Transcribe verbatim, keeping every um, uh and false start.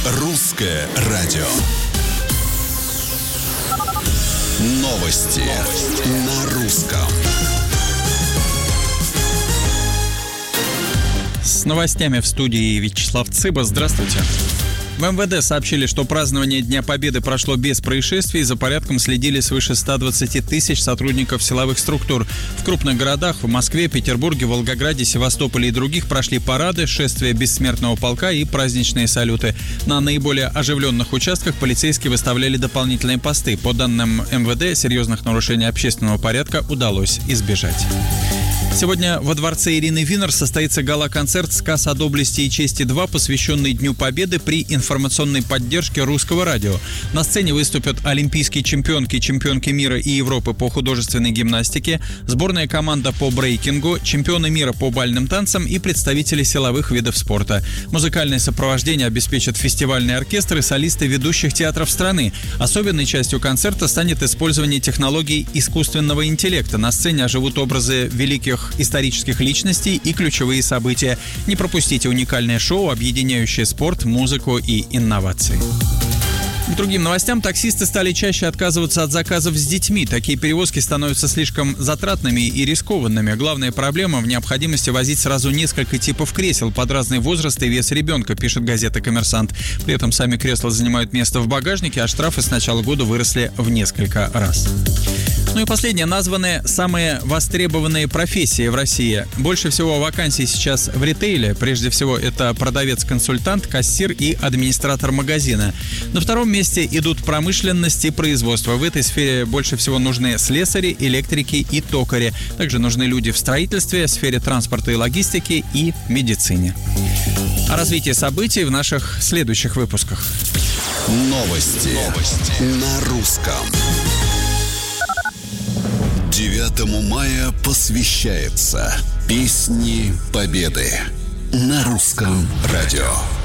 Русское радио. Новости, Новости. На русском. С новостями в студии Вячеслав Цыба. Здравствуйте. В эм вэ дэ сообщили, что празднование Дня Победы прошло без происшествий. За порядком следили свыше ста двадцати тысяч сотрудников силовых структур. В крупных городах в Москве, Петербурге, Волгограде, Севастополе и других прошли парады, шествия бессмертного полка и праздничные салюты. На наиболее оживленных участках полицейские выставляли дополнительные посты. По данным эм вэ дэ, серьезных нарушений общественного порядка удалось избежать. Сегодня во дворце Ирины Винер состоится гала-концерт «Сказ о доблести и чести-два», посвященный Дню Победы при информационной поддержке Русского радио. На сцене выступят олимпийские чемпионки, чемпионки мира и Европы по художественной гимнастике, сборная команда по брейкингу, чемпионы мира по бальным танцам и представители силовых видов спорта. Музыкальное сопровождение обеспечат фестивальные оркестры и солисты ведущих театров страны. Особенной частью концерта станет использование технологий искусственного интеллекта. На сцене оживут образы великих исторических личностей и ключевые события. Не пропустите уникальное шоу, объединяющее спорт, музыку и инновации. К другим новостям. Таксисты стали чаще отказываться от заказов с детьми. Такие перевозки становятся слишком затратными и рискованными. Главная проблема в необходимости возить сразу несколько типов кресел под разный возраст и вес ребенка, пишет газета «Коммерсант». При этом сами кресла занимают место в багажнике, а штрафы с начала года выросли в несколько раз. Ну и последнее. Названы самые востребованные профессии в России. Больше всего вакансий сейчас в ритейле. Прежде всего, это продавец-консультант, кассир и администратор магазина. На втором месте идут промышленность и производство. В этой сфере больше всего нужны слесари, электрики и токари. Также нужны люди в строительстве, сфере транспорта и логистики и медицине. О развитии событий в наших следующих выпусках. Новости, Новости. На русском. девятому мая посвящается Песни Победы на Русском радио.